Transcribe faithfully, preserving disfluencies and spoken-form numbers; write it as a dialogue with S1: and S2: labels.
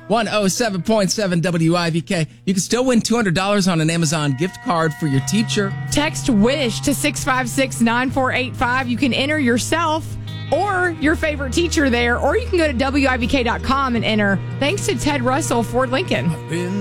S1: one oh seven point seven W I V K. You can still win two hundred dollars on an Amazon gift card for your teacher.
S2: Text WISH to six five six nine four eight five. You can enter yourself or your favorite teacher there, or you can go to W I V K dot com and enter. Thanks to Ted Russell, Ford Lincoln.